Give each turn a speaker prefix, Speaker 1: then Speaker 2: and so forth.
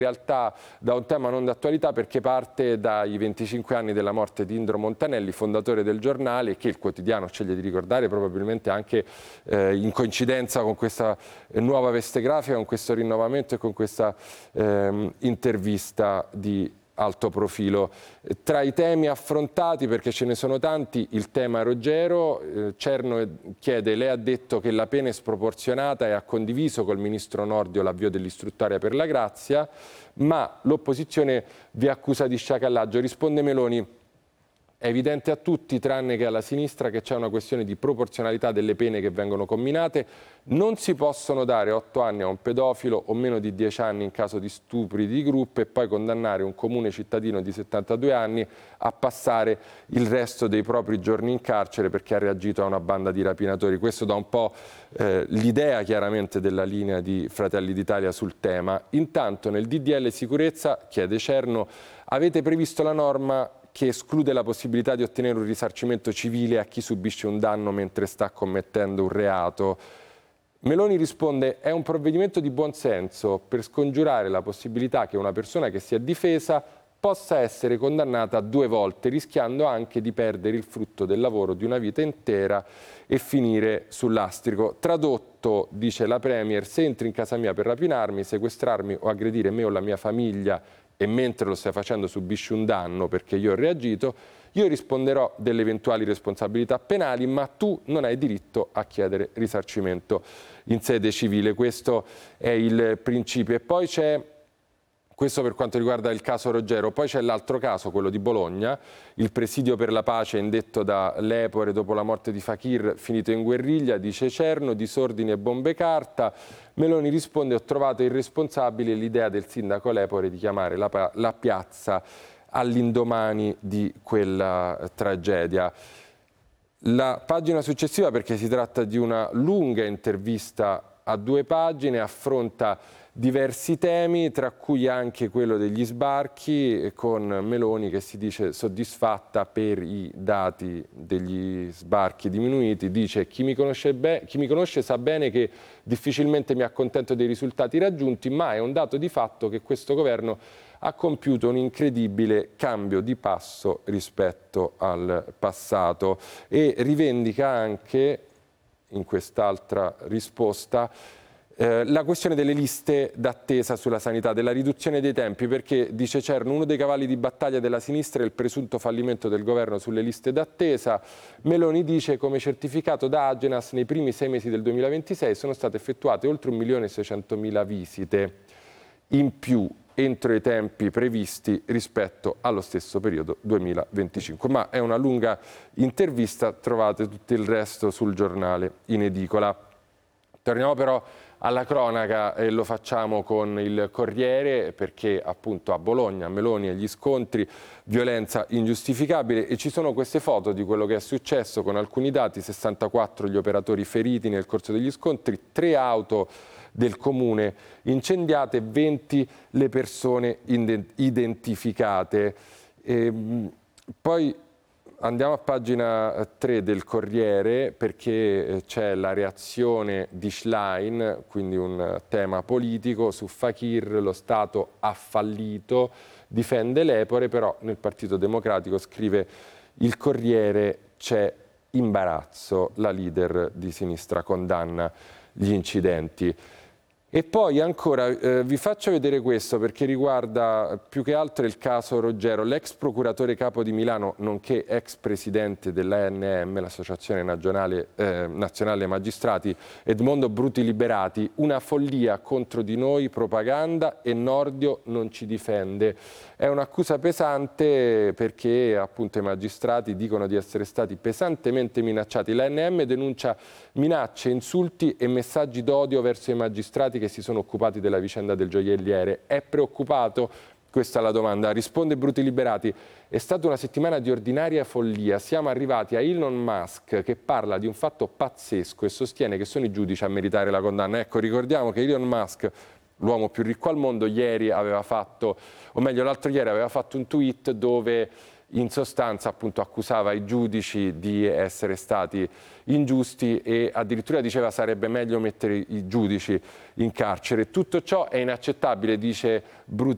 Speaker 1: In realtà da un tema non d'attualità perché parte dai 25 anni della morte di Indro Montanelli, fondatore del giornale, che il quotidiano sceglie di ricordare probabilmente anche in coincidenza con questa nuova veste grafica, con questo rinnovamento e con questa intervista di alto profilo. Tra i temi affrontati, perché ce ne sono tanti, il tema Roggero. Cerno chiede: lei ha detto che la pena è sproporzionata e ha condiviso col ministro Nordio l'avvio dell'istruttoria per la grazia, ma l'opposizione vi accusa di sciacallaggio. Risponde Meloni: è evidente a tutti, tranne che alla sinistra, che c'è una questione di proporzionalità delle pene che vengono comminate. Non si possono dare 8 anni a un pedofilo o meno di 10 anni in caso di stupri di gruppo e poi condannare un comune cittadino di 72 anni a passare il resto dei propri giorni in carcere perché ha reagito a una banda di rapinatori. Questo dà un po' l'idea chiaramente della linea di Fratelli d'Italia sul tema. Intanto nel DDL sicurezza, chiede Cerno, avete previsto la norma che esclude la possibilità di ottenere un risarcimento civile a chi subisce un danno mentre sta commettendo un reato. Meloni risponde: è un provvedimento di buonsenso per scongiurare la possibilità che una persona che si è difesa possa essere condannata 2 volte, rischiando anche di perdere il frutto del lavoro di una vita intera e finire sul lastrico. Tradotto, dice la Premier, se entri in casa mia per rapinarmi, sequestrarmi o aggredire me o la mia famiglia e mentre lo stai facendo subisci un danno perché io ho reagito, io risponderò delle eventuali responsabilità penali, ma tu non hai diritto a chiedere risarcimento in sede civile. Questo è il principio. E poi c'è, questo per quanto riguarda il caso Roggero, poi c'è l'altro caso, quello di Bologna, il presidio per la pace indetto da Lepore dopo la morte di Fakir, finito in guerriglia, dice Cerno, disordini e bombe carta. Meloni risponde: ho trovato irresponsabile l'idea del sindaco Lepore di chiamare la piazza all'indomani di quella tragedia. La pagina successiva, perché si tratta di una lunga intervista a 2 pagine, affronta diversi temi, tra cui anche quello degli sbarchi, con Meloni che si dice soddisfatta per i dati degli sbarchi diminuiti. Dice: chi mi conosce sa bene che difficilmente mi accontento dei risultati raggiunti, ma è un dato di fatto che questo governo ha compiuto un incredibile cambio di passo rispetto al passato, e rivendica anche, in quest'altra risposta, la questione delle liste d'attesa sulla sanità, della riduzione dei tempi, perché, dice Cerno, uno dei cavalli di battaglia della sinistra è il presunto fallimento del governo sulle liste d'attesa. Meloni dice: come certificato da Agenas, nei primi 6 mesi del 2026 sono state effettuate oltre 1.600.000 visite in più entro i tempi previsti rispetto allo stesso periodo 2025. Ma è una lunga intervista, trovate tutto il resto sul giornale in edicola. Torniamo però alla cronaca e lo facciamo con il Corriere, perché appunto a Bologna, Meloni e gli scontri, violenza ingiustificabile, e ci sono queste foto di quello che è successo con alcuni dati: 64 gli operatori feriti nel corso degli scontri, 3 auto del comune incendiate, 20 le persone identificate. Poi andiamo a pagina 3 del Corriere, perché c'è la reazione di Schlein, quindi un tema politico su Fakir. Lo Stato ha fallito, difende Lepore, però nel Partito Democratico, scrive il Corriere, c'è imbarazzo, la leader di sinistra condanna gli incidenti. E poi ancora vi faccio vedere questo, perché riguarda più che altro il caso Roggero. L'ex procuratore capo di Milano, nonché ex presidente dell'ANM, l'Associazione Nazionale Magistrati, Edmondo Bruti Liberati: una follia contro di noi, propaganda, e Nordio non ci difende. È un'accusa pesante, perché appunto i magistrati dicono di essere stati pesantemente minacciati. L'ANM denuncia minacce, insulti e messaggi d'odio verso i magistrati che si sono occupati della vicenda del gioielliere. È preoccupato? Questa è la domanda. Risponde Bruti Liberati: è stata una settimana di ordinaria follia. Siamo arrivati a Elon Musk che parla di un fatto pazzesco e sostiene che sono i giudici a meritare la condanna. Ecco, ricordiamo che Elon Musk, l'uomo più ricco al mondo, ieri aveva fatto, o meglio l'altro ieri aveva fatto un tweet dove in sostanza appunto accusava i giudici di essere stati ingiusti e addirittura diceva sarebbe meglio mettere i giudici in carcere. Tutto ciò è inaccettabile, dice Bruti